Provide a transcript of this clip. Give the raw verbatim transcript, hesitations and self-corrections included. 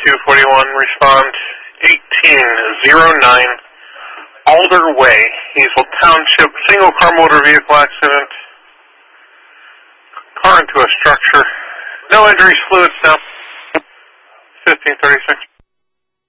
two forty-one, respond eighteen oh nine, Alder Way, Hazel Township, single car motor vehicle accident, car into a structure, no injuries, fluids down, fifteen thirty-six.